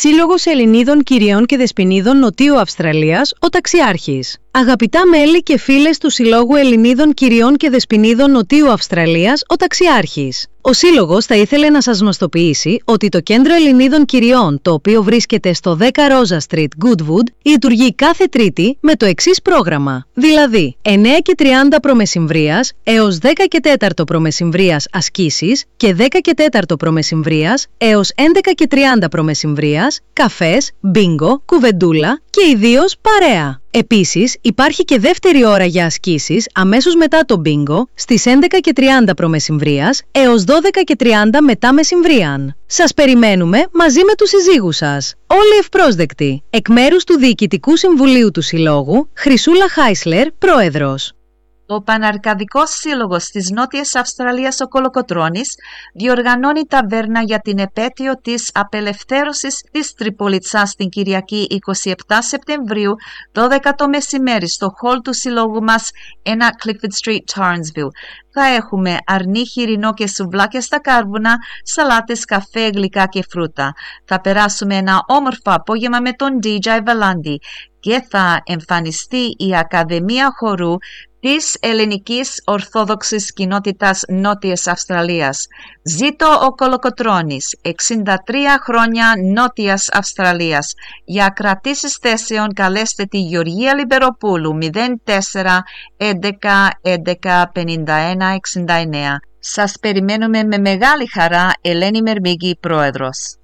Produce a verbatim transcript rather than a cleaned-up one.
Σύλλογος Ελληνίδων Κυριών και Δεσποινίδων Νοτιού Αυστραλίας, ο Ταξιάρχης. Αγαπητά μέλη και φίλες του Συλλόγου Ελληνίδων Κυριών και Δεσποινίδων Νοτιού Αυστραλίας, ο Ταξιάρχης. Ο Σύλλογος θα ήθελε να σας γνωστοποιήσει ότι το Κέντρο Ελληνίδων Κυριών, το οποίο βρίσκεται στο δέκα Ρόζα Street, Goodwood, λειτουργεί κάθε Τρίτη με το εξής πρόγραμμα. Δηλαδή, εννέα και τριάντα προμεσημβρίας έως δέκα και τέσσερα προμεσημβρίας ασκήσεις και δέκα και τέσσερα προμεσημβρίας έως έντεκα και τριάντα προμεσημβρίας, καφές, μπίνγκο, κουβεντούλα και ιδίως παρέα. Επίσης, υπάρχει και δεύτερη ώρα για ασκήσεις αμέσως μετά το μπίνγκο στις έντεκα και τριάντα προμεσημβρίας έως δώδεκα και τριάντα μετά μεσημβρίαν. Σας περιμένουμε μαζί με τους συζύγους σας. Όλοι ευπρόσδεκτοι. Εκ μέρους του Διοικητικού Συμβουλίου του Συλλόγου, Χρυσούλα Χάισλερ, Πρόεδρος. Ο Παναρκαδικός Σύλλογος της Νότιας Αυστραλίας ο Κολοκοτρώνης διοργανώνει ταβέρνα για την επέτειο της απελευθέρωσης της Τριπολιτσάς την Κυριακή εικοστή εβδόμη Σεπτεμβρίου, δώδεκα το μεσημέρι στο χολ του συλλόγου μας, ένα Clifford Street, Townsville. Θα έχουμε αρνί χοιρινό και σουβλάκια στα κάρβουνα, σαλάτες, καφέ, γλυκά και φρούτα. Θα περάσουμε ένα όμορφο απόγευμα με τον ντι τζέι Βαλάντι και θα εμφανιστεί η Ακαδημία Χορού της Ελληνικής Ορθόδοξης Κοινότητας Νότιας Αυστραλίας. Ζήτω ο Κολοκοτρώνης, εξήντα τρία χρόνια Νότιας Αυστραλίας. Για κρατήσεις θέσεων καλέστε τη Γεωργία Λιμπεροπούλου μηδέν τέσσερα έντεκα έντεκα πενήντα ένα εξήντα εννέα. Σας περιμένουμε με μεγάλη χαρά. Ελένη Μερμίγκη, Πρόεδρος.